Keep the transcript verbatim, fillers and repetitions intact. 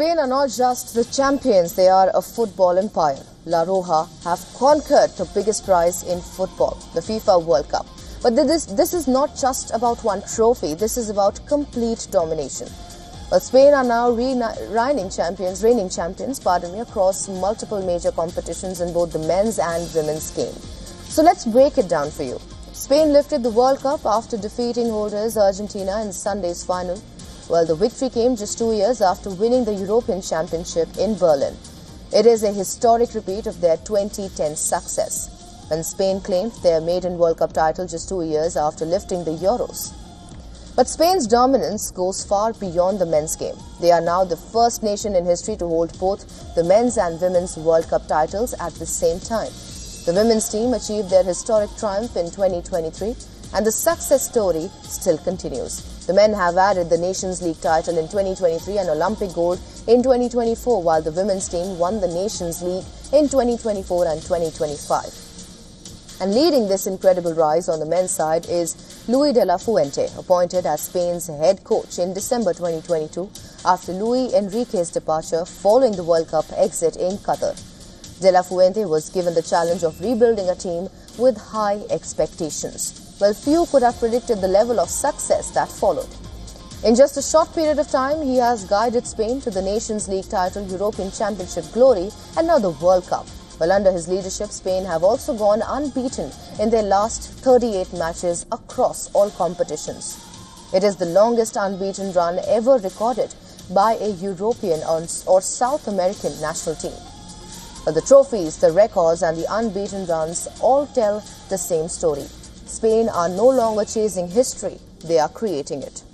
Spain are not just the champions, they are a football empire. La Roja have conquered the biggest prize in football, the FIFA World Cup. But this, this is not just about one trophy, this is about complete domination. But Spain are now reigning champions, reigning champions, pardon me, across multiple major competitions in both the men's and women's game. So let's break it down for you. Spain lifted the World Cup after defeating holders Argentina in Sunday's final. Well, the victory came just two years after winning the European Championship in Berlin. It is a historic repeat of their twenty ten success, when Spain claimed their maiden World Cup title just two years after lifting the Euros. But Spain's dominance goes far beyond the men's game. They are now the first nation in history to hold both the men's and women's World Cup titles at the same time. The women's team achieved their historic triumph in twenty twenty-three, and the success story still continues. The men have added the Nations League title in twenty twenty-three and Olympic gold in twenty twenty-four, while the women's team won the Nations League in twenty twenty-four and twenty twenty-five. And leading this incredible rise on the men's side is Luis de la Fuente, appointed as Spain's head coach in December twenty twenty-two after Luis Enrique's departure following the World Cup exit in Qatar. De la Fuente was given the challenge of rebuilding a team with high expectations. Well, few could have predicted the level of success that followed. In just a short period of time, he has guided Spain to the Nations League title, European Championship glory, and now the World Cup. Well, under his leadership, Spain have also gone unbeaten in their last thirty-eight matches across all competitions. It is the longest unbeaten run ever recorded by a European or South American national team. But the trophies, the records, and the unbeaten runs all tell the same story. Spain are no longer chasing history, they are creating it.